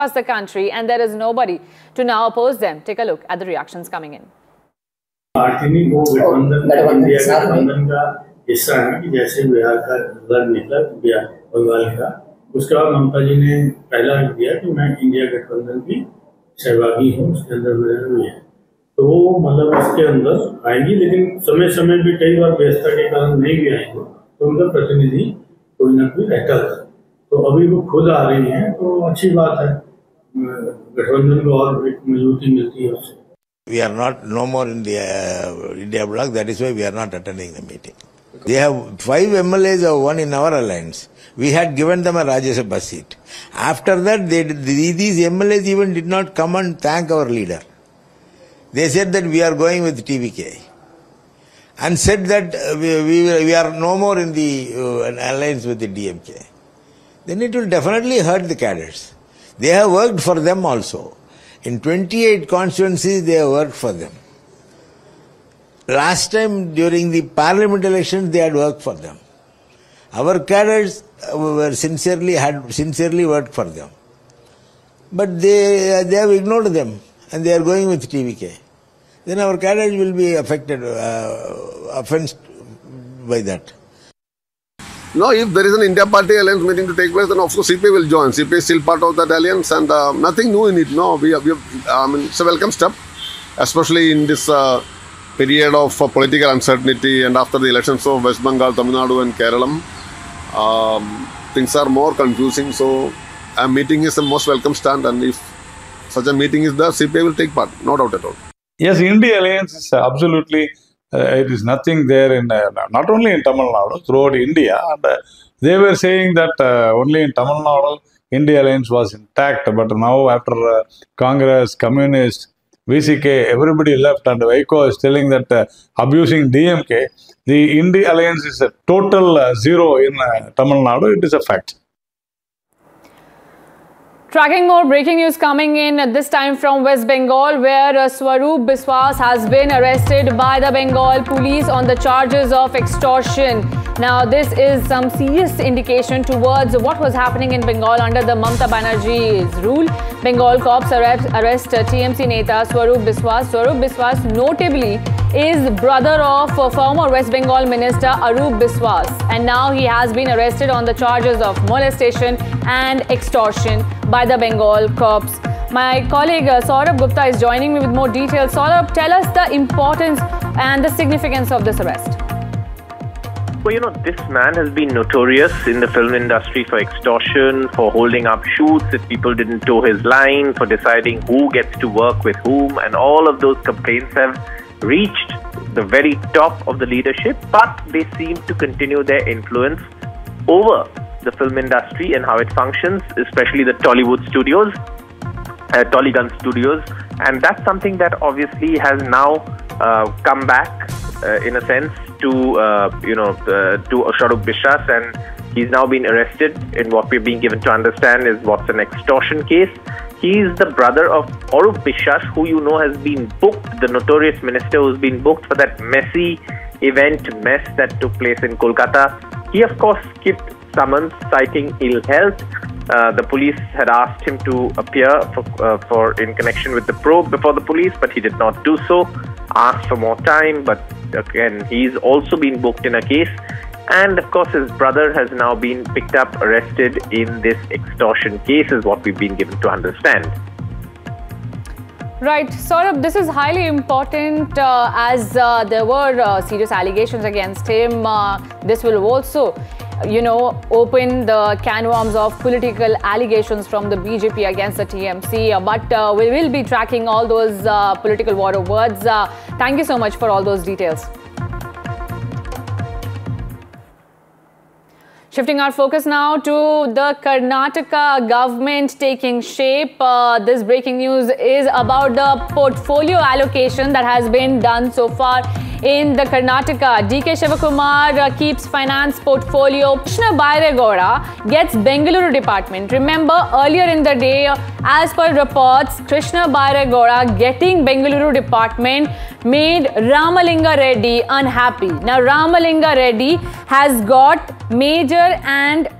across the country, and there is nobody to now oppose them. Take a look at the reactions coming in. Party को गठबंधन India गठबंधन का हिस्सा है कि जैसे बिहार का रिजल्ट निकला बिहार बंगाल का, उसके बाद ममता जी ने पहला दिया कि मैं इंडिया गठबंधन की सहभागी हूँ, उसके अंदर मेरा भी है, तो वो मतलब इसके अंदर आएंगी, लेकिन समय समय पे कई बार व्यवस्था के कारण नहीं भी आएंगे, तो उनका प्रतिनिधि कोई ना कोई रहता था। तो अभी वो खुद आ रही हैं, तो अच्छी बात है, गठबंधन को और एक मजबूती मिलती है उससे। We are no more in the India bloc. That is why we are not attending the meeting. They have 5 MLAs or 1 in our alliance. We had given them a Rajya Sabha seat. After that, these MLAs even did not come and thank our leader. They said that we are going with TVK and said that we are no more in the alliance with the DMK. Then it will definitely hurt the cadres. They have worked for them also. In 28 constituencies, they have worked for them. Last time during the parliament elections, they had worked for them. Our cadres were sincerely worked for them. But they have ignored them and they are going with TVK. Then our cadres will be affected, offended by that. No, if there is an India Party alliance meeting to take place, then of course CPI will join. CPI is still part of that alliance and nothing new in it. No, it's a welcome step, especially in this period of political uncertainty and after the elections of West Bengal, Tamil Nadu and Kerala. Things are more confusing, so a meeting is the most welcome stand, and if such a meeting is there, CPI will take part, no doubt at all. Yes, India alliance is absolutely... it is nothing there in not only in Tamil Nadu, throughout India. And they were saying that only in Tamil Nadu, India alliance was intact. But now after Congress, Communist, VCK, everybody left, and Vaiko is telling that abusing DMK, the India alliance is a total zero in Tamil Nadu. It is a fact. Tracking more breaking news coming in, this time from West Bengal, where Swaroop Biswas has been arrested by the Bengal police on the charges of extortion. Now, this is some serious indication towards what was happening in Bengal under the Mamata Banerjee's rule. Bengal cops arrest TMC Neta Swaroop Biswas. Swaroop Biswas notably is brother of former West Bengal Minister Arup Biswas, and now he has been arrested on the charges of molestation and extortion by the Bengal cops. My colleague Saurabh Gupta is joining me with more details. Saurabh, tell us the importance and the significance of this arrest. Well, this man has been notorious in the film industry for extortion, for holding up shoots if people didn't toe his line, for deciding who gets to work with whom, and all of those complaints have reached the very top of the leadership, but they seem to continue their influence over the film industry and how it functions, especially the Tollywood studios, Tollygun studios, and that's something that obviously has now come back in a sense to Swaroop Biswas, and he's now been arrested in what we're being given to understand is what's an extortion case. He's the brother of Arup Biswas, who has been booked, the notorious minister who's been booked for that messy mess that took place in Kolkata. He, of course, skipped summons citing ill health. The police had asked him to appear in connection with the probe before the police, but he did not do so. Asked for more time, but again, he's also been booked in a case. And of course, his brother has now been picked up, arrested in this extortion case, is what we've been given to understand. Right, Saurabh, this is highly important as there were serious allegations against him. This will also, open the can worms of political allegations from the BJP against the TMC. But we will be tracking all those political war of words. Thank you so much for all those details. Shifting our focus now to the Karnataka government taking shape. This breaking news is about the portfolio allocation that has been done so far in the Karnataka. DK Shivakumar keeps finance portfolio. Krishna Bairegowda gets Bengaluru department. Remember, earlier in the day, as per reports, Krishna Bairegowda getting Bengaluru department made Ramalinga Reddy unhappy. Now, Ramalinga Reddy has got major and